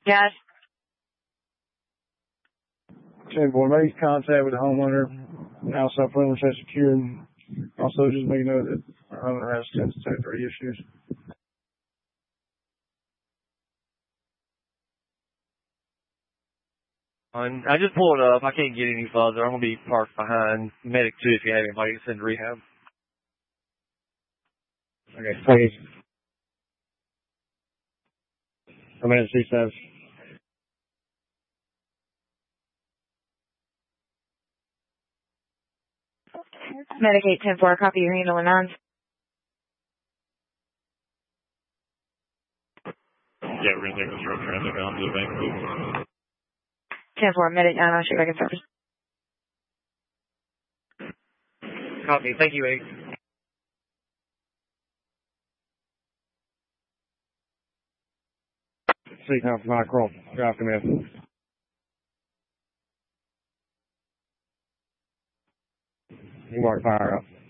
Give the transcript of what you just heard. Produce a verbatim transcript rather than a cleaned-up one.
Yes. ten four, make contact with the homeowner. Outside perimeter set secured. Also, just make note that our owner has ten to three issues. Um, I just pulled up. I can't get any further. I'm going to be parked behind Medic two if you have anybody to send to rehab. Okay, thank you. I'm in C seven. Medic eight ten four, copy your handling on. Yeah, we're going to take this road traffic on to the bank, please. ten four, Medic nine, I'll shoot back in service. Copy. Thank you, eight. Three times my crawl. Drive command. You mark fire up.